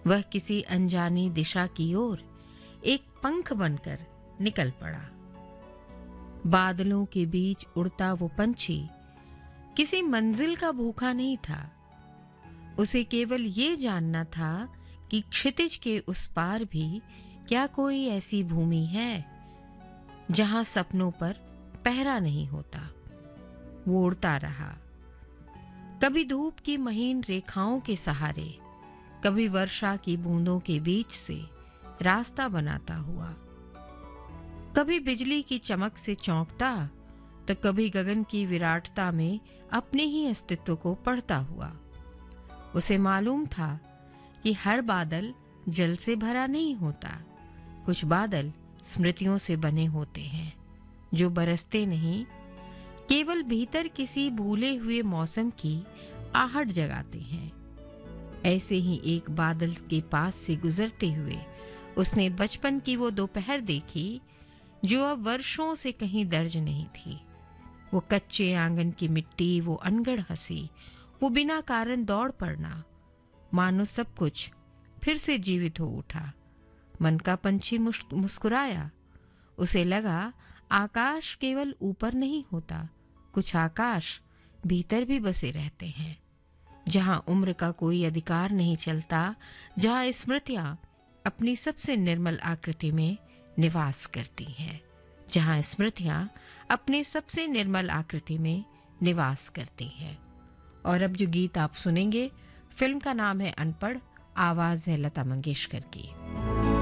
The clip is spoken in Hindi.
वह किसी अनजानी दिशा की ओर एक पंख बनकर निकल पड़ा। बादलों के बीच उड़ता वो पंछी किसी मंजिल का भूखा नहीं था। उसे केवल ये जानना था कि क्षितिज के उस पार भी क्या कोई ऐसी भूमि है जहां सपनों पर पहरा नहीं होता। वो उड़ता रहा, कभी धूप की महीन रेखाओं के सहारे, कभी वर्षा की बूंदों के बीच से रास्ता बनाता हुआ, कभी बिजली की चमक से चौंकता तो कभी गगन की विराटता में अपने ही अस्तित्व को पढ़ता हुआ। उसे मालूम था कि हर बादल जल से भरा नहीं होता। कुछ बादल स्मृतियों से बने होते हैं जो बरसते नहीं, केवल भीतर किसी भूले हुए मौसम की आहट जगाते हैं। ऐसे ही एक बादल के पास से गुजरते हुए उसने बचपन की वो दोपहर देखी जो अब वर्षों से कहीं दर्ज नहीं थी। वो कच्चे आंगन की मिट्टी, वो अनगढ़ हंसी, वो बिना कारण दौड़ पड़ना, मानो सब कुछ फिर से जीवित हो उठा। मन का पंछी मुस्कुराया। उसे लगा आकाश केवल ऊपर नहीं होता, कुछ आकाश भीतर भी बसे रहते हैं, जहां उम्र का कोई अधिकार नहीं चलता, जहां स्मृतियां अपनी सबसे निर्मल आकृति में निवास करती हैं, जहां स्मृतियां अपने सबसे निर्मल आकृति में निवास करती हैं। और अब जो गीत आप सुनेंगे, फिल्म का नाम है अनपढ़, आवाज है लता मंगेशकर की।